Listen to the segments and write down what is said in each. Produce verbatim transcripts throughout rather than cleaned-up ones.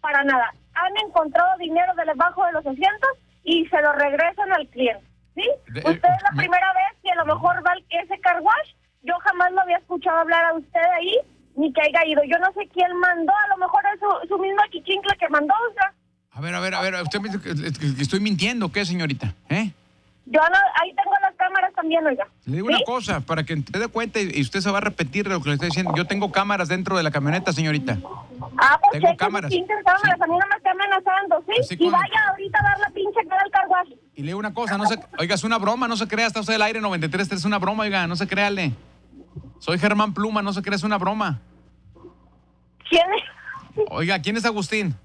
para nada. Han encontrado dinero de debajo de los asientos y se lo regresan al cliente, ¿sí? De, usted es la me... primera vez que a lo mejor va al ese car wash. Yo jamás lo había escuchado hablar a usted ahí, ni que haya ido. Yo no sé quién mandó, a lo mejor es su, su mismo chichincle que mandó, oiga. A ver, a ver, a ver, usted me dice que, que, que estoy mintiendo, ¿qué, señorita? ¿Eh? Yo no, ahí tengo las cámaras también, oiga. Le digo ¿sí? una cosa, para que te dé cuenta y usted se va a repetir de lo que le estoy diciendo. Yo tengo cámaras dentro de la camioneta, señorita. Ah, pues tengo cheque cámaras. sus pinches cámaras, Sí. A mí no me está amenazando, ¿sí? Así Y cuando... vaya ahorita a dar la pinche cara al car wash. Y le digo una cosa, no se... Oiga, es una broma, no se crea, está usted del aire noventa y tres, es una broma, oiga, no se créale. Soy Germán Pluma, no se crea, es una broma. ¿Quién es? Oiga, ¿quién es Agustín?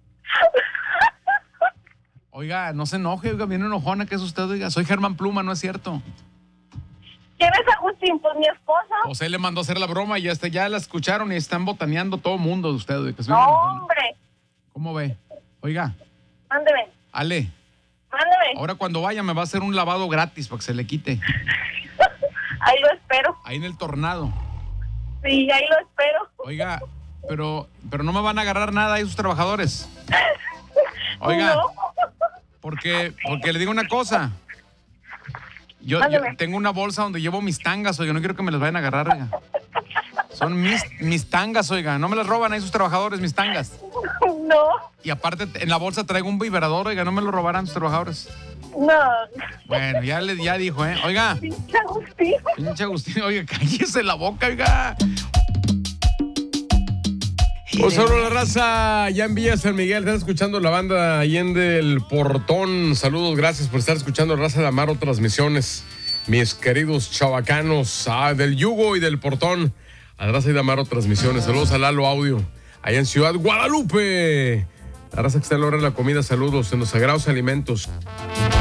Oiga, no se enoje, oiga, viene enojona, ¿qué es usted? Oiga, soy Germán Pluma, no es cierto. ¿Quién es Agustín? Pues mi esposo. José le mandó a hacer la broma y hasta ya la escucharon y están botaneando todo el mundo de usted. Oiga, que soy No, una enojona. hombre. ¿Cómo ve? Oiga, Mándeme, Ale, mándeme. ahora cuando vaya me va a hacer un lavado gratis para que se le quite. Ahí lo espero. Ahí en el Tornado. Sí, ahí lo espero. Oiga, pero, pero no me van a agarrar nada ahí sus trabajadores. Oiga, No. porque, porque le digo una cosa. Yo, yo Mándeme. tengo una bolsa donde llevo mis tangas, oiga, no quiero que me las vayan a agarrar, oiga. Son mis, mis tangas, oiga, no me las roban ahí sus trabajadores, mis tangas. No, Y aparte, en la bolsa traigo un vibrador, oiga, no me lo robarán sus trabajadores. no. Bueno, ya le ya dijo, ¿eh? Oiga, Pinche Agustín. pinche Agustín, oiga, cállese la boca, oiga. Un saludo a la raza, ya en Villa San Miguel, están escuchando la banda Allende el Portón. Saludos, gracias por estar escuchando la raza de Amaro Transmisiones. Mis queridos chavacanos ah, del Yugo y del Portón, a la raza de Amaro Transmisiones. Saludos a Lalo Audio, allá en Ciudad Guadalupe. La raza que está en la hora de la comida, saludos en los sagrados alimentos.